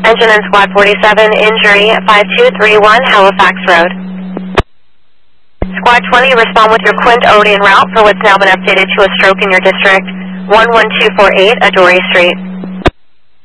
Engine and Squad 47, injury at 5231 Halifax Road. Squad 20, respond with your Quint Ode en route for what's now been updated to a stroke in your district, 11248 Adori Street.